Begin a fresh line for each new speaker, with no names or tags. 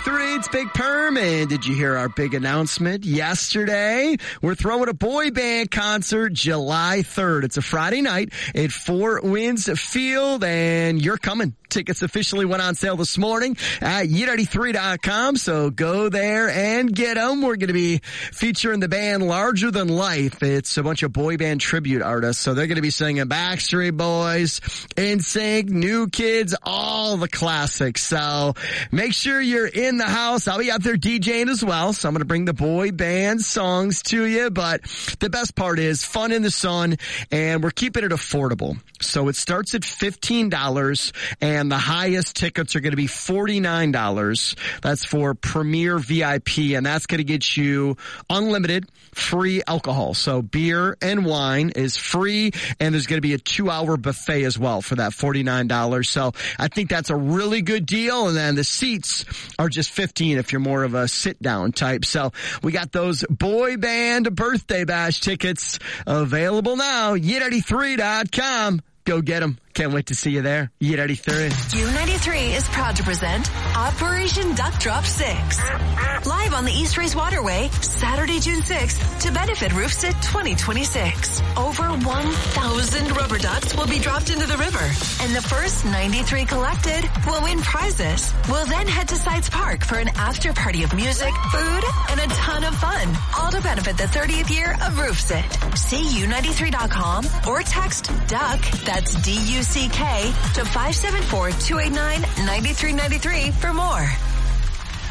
U93, it's Big Perm, and did you hear our big announcement yesterday? We're throwing a boy band concert July 3rd. It's a Friday night at Four Winds Field, and you're coming. Tickets officially went on sale this morning at U93.com, so go there and get them. We're going to be featuring the band Larger Than Life. It's a bunch of boy band tribute artists, so they're going to be singing Backstreet Boys, NSYNC, New Kids, all the classics. So make sure you're in the house. I'll be out there DJing as well, so I'm going to bring the boy band songs to you. But the best part is fun in the sun, and we're keeping it affordable. So it starts at $15, and the highest tickets are going to be $49. That's for Premier VIP, and that's going to get you unlimited free alcohol. So beer and wine is free, and there's going to be a 2-hour buffet as well for that $49. So I think that's a really good deal. And then the seats are just $15 if you're more of a sit-down type. So we got those boy band birthday bash tickets available now. U93.com. Go get them. Can't wait to see you there. U93.
U93 is proud to present Operation Duck Drop 6. Live on the East Race Waterway, Saturday, June 6th, to benefit RoofSit 2026. Over 1,000 rubber ducks will be dropped into the river, and the first 93 collected will win prizes. We'll then head to Sites Park for an after party of music, food, and a ton of fun, all to benefit the 30th year of RoofSit. See U93.com or text DUCK, that's DUCK, to 574-289-9393 for more.